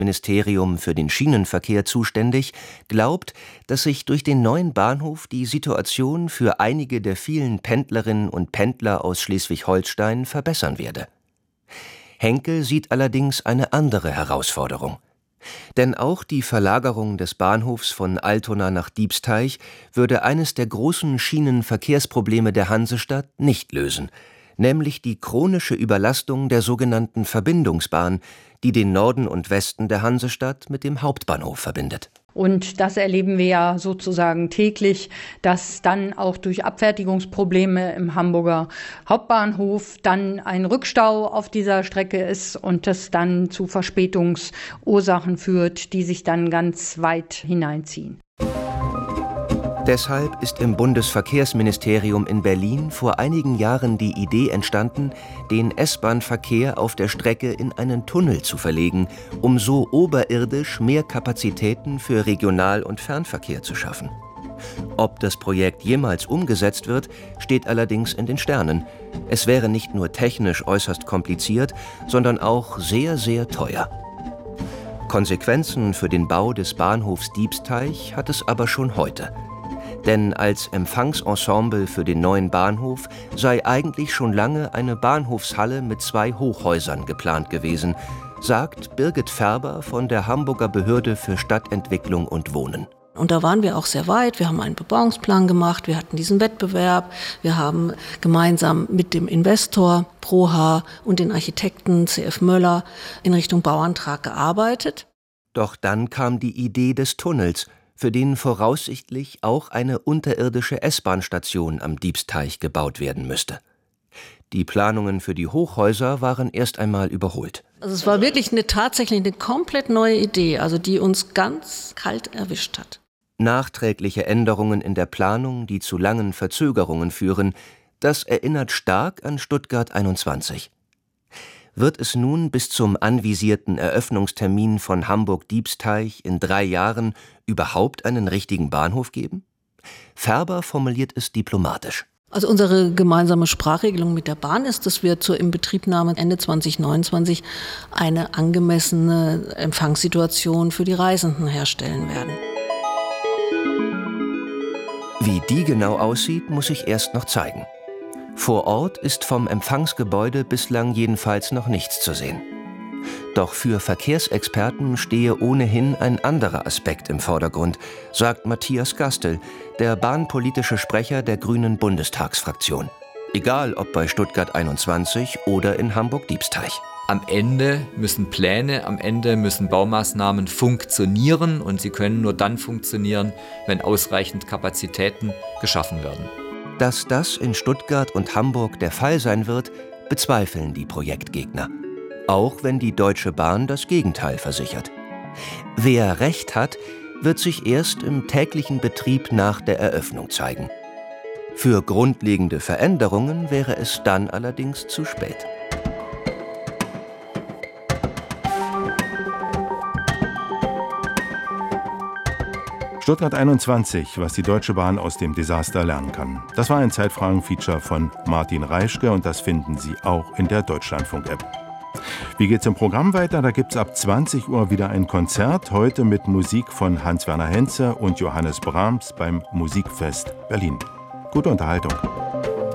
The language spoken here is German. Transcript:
Bundesministerium für den Schienenverkehr zuständig, glaubt, dass sich durch den neuen Bahnhof die Situation für einige der vielen Pendlerinnen und Pendler aus Schleswig-Holstein verbessern werde. Henkel sieht allerdings eine andere Herausforderung. Denn auch die Verlagerung des Bahnhofs von Altona nach Diebsteich würde eines der großen Schienenverkehrsprobleme der Hansestadt nicht lösen, nämlich die chronische Überlastung der sogenannten Verbindungsbahn, die den Norden und Westen der Hansestadt mit dem Hauptbahnhof verbindet. Und das erleben wir ja sozusagen täglich, dass dann auch durch Abfertigungsprobleme im Hamburger Hauptbahnhof dann ein Rückstau auf dieser Strecke ist und das dann zu Verspätungsursachen führt, die sich dann ganz weit hineinziehen. Deshalb ist im Bundesverkehrsministerium in Berlin vor einigen Jahren die Idee entstanden, den S-Bahn-Verkehr auf der Strecke in einen Tunnel zu verlegen, um so oberirdisch mehr Kapazitäten für Regional- und Fernverkehr zu schaffen. Ob das Projekt jemals umgesetzt wird, steht allerdings in den Sternen. Es wäre nicht nur technisch äußerst kompliziert, sondern auch sehr, sehr teuer. Konsequenzen für den Bau des Bahnhofs Diebsteich hat es aber schon heute. Denn als Empfangsensemble für den neuen Bahnhof sei eigentlich schon lange eine Bahnhofshalle mit 2 Hochhäusern geplant gewesen, sagt Birgit Färber von der Hamburger Behörde für Stadtentwicklung und Wohnen. Und da waren wir auch sehr weit. Wir haben einen Bebauungsplan gemacht, wir hatten diesen Wettbewerb, wir haben gemeinsam mit dem Investor Proha und den Architekten CF Möller in Richtung Bauantrag gearbeitet. Doch dann kam die Idee des Tunnels, für den voraussichtlich auch eine unterirdische S-Bahn-Station am Diebsteich gebaut werden müsste. Die Planungen für die Hochhäuser waren erst einmal überholt. Also es war wirklich tatsächlich eine komplett neue Idee, also die uns ganz kalt erwischt hat. Nachträgliche Änderungen in der Planung, die zu langen Verzögerungen führen, das erinnert stark an Stuttgart 21. Wird es nun bis zum anvisierten Eröffnungstermin von Hamburg-Diebsteich in 3 Jahren überhaupt einen richtigen Bahnhof geben? Färber formuliert es diplomatisch. Also unsere gemeinsame Sprachregelung mit der Bahn ist, dass wir zur Inbetriebnahme Ende 2029 eine angemessene Empfangssituation für die Reisenden herstellen werden. Wie die genau aussieht, muss ich erst noch zeigen. Vor Ort ist vom Empfangsgebäude bislang jedenfalls noch nichts zu sehen. Doch für Verkehrsexperten stehe ohnehin ein anderer Aspekt im Vordergrund, sagt Matthias Gastel, der bahnpolitische Sprecher der Grünen Bundestagsfraktion. Egal ob bei Stuttgart 21 oder in Hamburg-Diebsteich. Am Ende müssen Pläne, am Ende müssen Baumaßnahmen funktionieren und sie können nur dann funktionieren, wenn ausreichend Kapazitäten geschaffen werden. Dass das in Stuttgart und Hamburg der Fall sein wird, bezweifeln die Projektgegner. Auch wenn die Deutsche Bahn das Gegenteil versichert. Wer Recht hat, wird sich erst im täglichen Betrieb nach der Eröffnung zeigen. Für grundlegende Veränderungen wäre es dann allerdings zu spät. Stuttgart 21, was die Deutsche Bahn aus dem Desaster lernen kann. Das war ein Zeitfragen-Feature von Martin Reischke und das finden Sie auch in der Deutschlandfunk-App. Wie geht's im Programm weiter? Da gibt's ab 20 Uhr wieder ein Konzert, heute mit Musik von Hans-Werner Henze und Johannes Brahms beim Musikfest Berlin. Gute Unterhaltung.